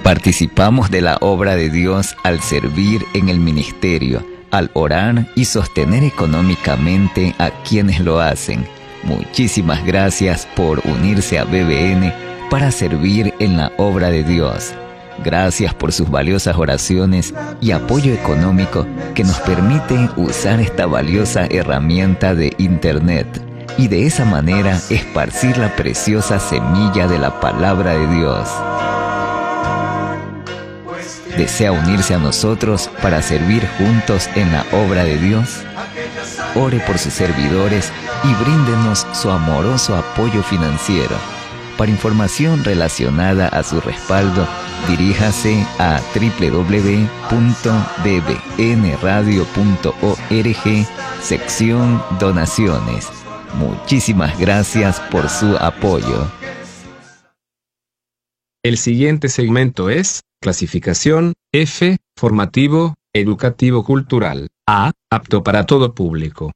Participamos de la obra de Dios al servir en el ministerio, al orar y sostener económicamente a quienes lo hacen. Muchísimas gracias por unirse a BBN para servir en la obra de Dios. Gracias por sus valiosas oraciones y apoyo económico que nos permite usar esta valiosa herramienta de Internet y de esa manera esparcir la preciosa semilla de la palabra de Dios. ¿Desea unirse a nosotros para servir juntos en la obra de Dios? Ore por sus servidores y bríndenos su amoroso apoyo financiero. Para información relacionada a su respaldo, diríjase a www.bbnradio.org, sección Donaciones. Muchísimas gracias por su apoyo. El siguiente segmento es clasificación F, formativo, educativo cultural. A, apto para todo público.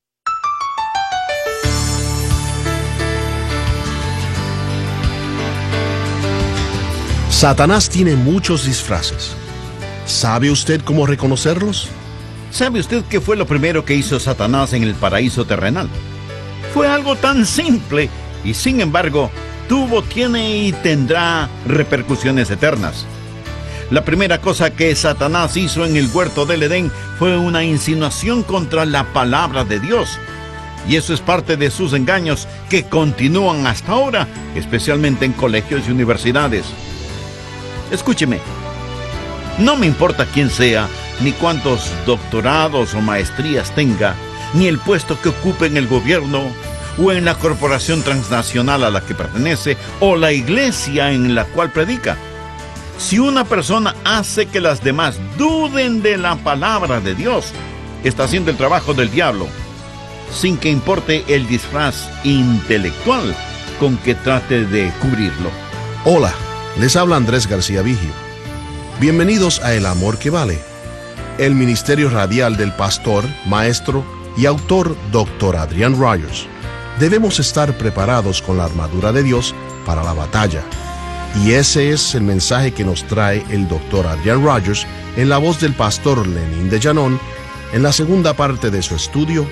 Satanás tiene muchos disfraces. ¿Sabe usted cómo reconocerlos? ¿Sabe usted qué fue lo primero que hizo Satanás en el paraíso terrenal? Fue algo tan simple y sin embargo tuvo, tiene y tendrá repercusiones eternas. La primera cosa que Satanás hizo en el huerto del Edén fue una insinuación contra la palabra de Dios. Y eso es parte de sus engaños que continúan hasta ahora, especialmente en colegios y universidades. Escúcheme, no me importa quién sea, ni cuántos doctorados o maestrías tenga, ni el puesto que ocupe en el gobierno, o en la corporación transnacional a la que pertenece, o la iglesia en la cual predica. Si una persona hace que las demás duden de la palabra de Dios, está haciendo el trabajo del diablo, sin que importe el disfraz intelectual con que trate de cubrirlo. Hola, les habla Andrés García Vigio. Bienvenidos a El Amor que Vale, el ministerio radial del pastor, maestro y autor Dr. Adrian Rogers. Debemos estar preparados con la armadura de Dios para la batalla. Y ese es el mensaje que nos trae el Dr. Adrian Rogers en la voz del pastor Lenín de Llanón en la segunda parte de su estudio,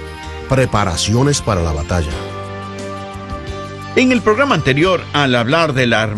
Preparaciones para la Batalla. En el programa anterior, al hablar de la